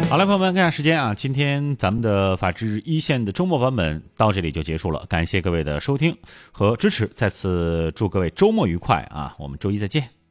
好了，朋友们，看下时间啊，今天咱们的法治一线的周末版本到这里就结束了，感谢各位的收听和支持，再次祝各位周末愉快啊，我们周一再见。